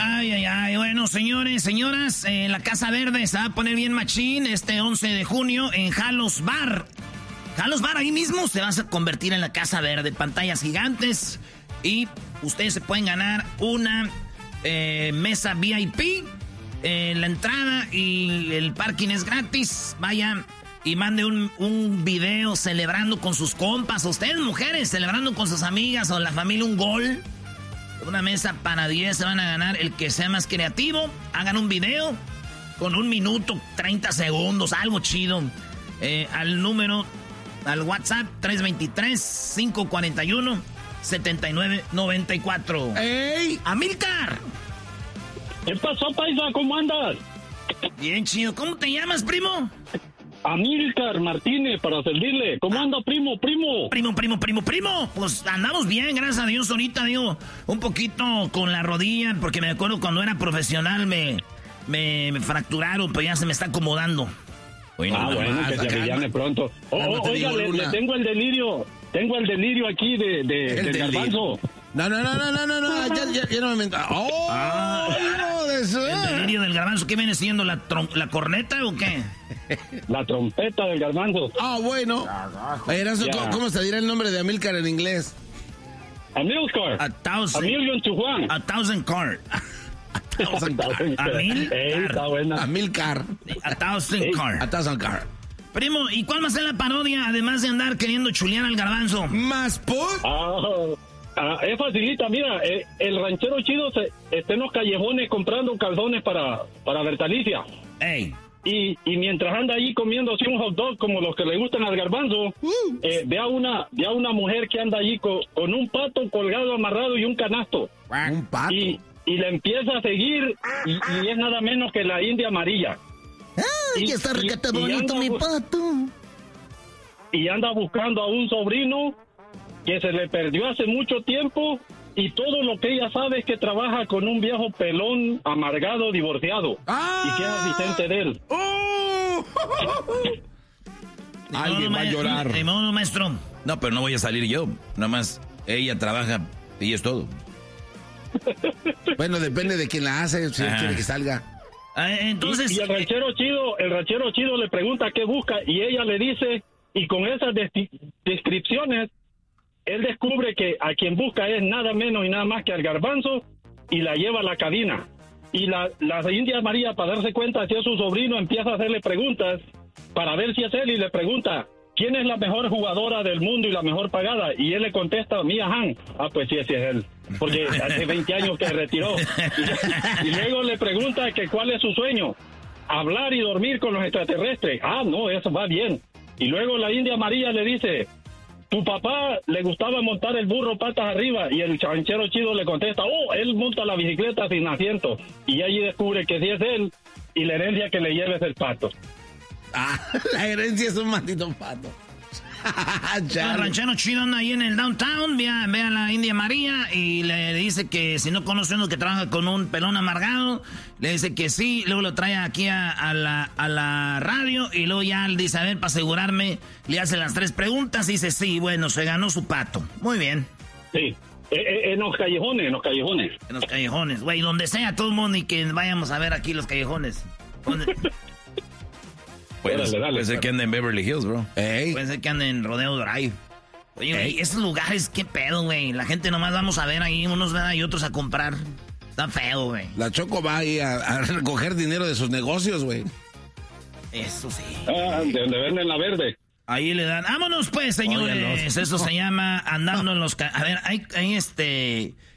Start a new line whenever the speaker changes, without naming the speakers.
Ay, ay, ay. Bueno, señores, señoras, la Casa Verde se va a poner bien machín este 11 de junio en Jalos Bar. Jalos Bar, ahí mismo se va a convertir en la Casa Verde. Pantallas gigantes y ustedes se pueden ganar una mesa VIP. La entrada y el parking es gratis. Vayan y mande un video celebrando con sus compas. Ustedes, mujeres, celebrando con sus amigas o la familia un gol. Una mesa para 10 se van a ganar el que sea más creativo. Hagan un video con 1 minuto, 30 segundos, algo chido. Al WhatsApp 323-541-7994.
¡Ey!
¡Amílcar!
¿Qué pasó, paisa? ¿Cómo andas?
Bien chido. ¿Cómo te llamas, primo?
Amílcar Martínez, para servirle. ¿Cómo anda, primo?
Primo. Pues andamos bien, gracias a Dios. Ahorita, digo, un poquito con la rodilla, porque me acuerdo cuando era profesional me fracturaron, pero ya se me está acomodando.
Bueno, que se avillane pronto. Oiga, le tengo el delirio aquí del garbanzo.
No, ya no me meto.
El delirio del garbanzo, ¿qué viene siendo? ¿La corneta o qué?
La trompeta del garbanzo.
Bueno. ¿Cómo se dirá el nombre de Amílcar en inglés?
Amílcar.
A
million to one.
A thousand car.
Amílcar.
A thousand car. Primo, ¿y cuál va a ser la parodia, además de andar queriendo chulear al garbanzo?
¿Más por?
Es facilita, mira, el ranchero chido está en los callejones comprando calzones para Bertalicia.
¡Ey!
Y mientras anda ahí comiéndose un hot dog como los que le gustan al garbanzo, ve a una mujer que anda allí con un pato colgado, amarrado y un canasto.
¿Un pato?
Y le empieza a seguir y es nada menos que la India Amarilla.
¡Ay, está requete bonito mi pato!
Y anda buscando a un sobrino que se le perdió hace mucho tiempo y todo lo que ella sabe es que trabaja con un viejo pelón amargado divorciado y que es asistente de él.
Alguien va a llorar.
De modo, maestro.
No, pero no voy a salir yo. Nada más ella trabaja y es todo.
Bueno, depende de quién la hace, si quiere que salga.
Entonces...
Y el ranchero chido le pregunta qué busca y ella le dice, y con esas descripciones él descubre que a quien busca es nada menos y nada más que al garbanzo y la lleva a la cabina. Y la India María, para darse cuenta si es su sobrino, empieza a hacerle preguntas para ver si es él y le pregunta, ¿quién es la mejor jugadora del mundo y la mejor pagada? Y él le contesta, Mia Han. Pues sí, ese es él, porque hace 20 años que se retiró. Y luego le pregunta que cuál es su sueño, hablar y dormir con los extraterrestres. No, eso va bien. Y luego la India María le dice, tu papá le gustaba montar el burro patas arriba, y el ranchero chido le contesta, él monta la bicicleta sin asiento, y allí descubre que sí es él, y la herencia que le lleva es el pato.
La herencia es un maldito pato.
El ranchero chido anda ahí en el downtown, ve a la India María y le dice que si no conoce uno que trabaja con un pelón amargado, le dice que sí, luego lo trae aquí a la radio y luego ya le dice, a ver, para asegurarme, le hace las 3 preguntas y dice, sí, bueno, se ganó su pato. Muy bien.
Sí, en los callejones.
En los callejones, güey, donde sea todo el mundo y que vayamos a ver aquí los callejones.
Puede ser que ande en Beverly Hills, bro.
Puede ser que ande en Rodeo Drive. Oye, güey, esos lugares, qué pedo, güey. La gente nomás vamos a ver ahí, unos ven y otros a comprar. Está feo, güey.
La Choco va ahí a recoger dinero de sus negocios, güey.
Eso sí.
De donde venden la verde.
Ahí le dan. Vámonos, pues, señores. Eso se llama andando en los... A ver, hay